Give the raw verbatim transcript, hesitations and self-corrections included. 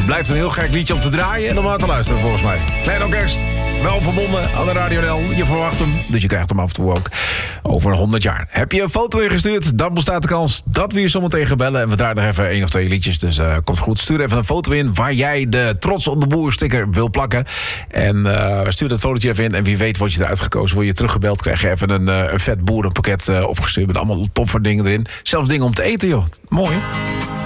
Het blijft een heel gek liedje om te draaien en om aan te luisteren volgens mij. Klein orkest, wel verbonden aan de Radio N L. Je verwacht hem, dus je krijgt hem af en toe ook over honderd jaar. Heb je een foto ingestuurd, dan bestaat de kans dat we je zometeen gaan bellen. En we draaien nog even één of twee liedjes, dus uh, komt goed. Stuur even een foto in waar jij de Trots op de Boer sticker wil plakken. En uh, stuur dat fotootje even in en wie weet word je eruit gekozen. Word je teruggebeld, krijg je even een, uh, een vet boerenpakket uh, opgestuurd met allemaal toffe dingen erin. Zelfs dingen om te eten, joh. Mooi.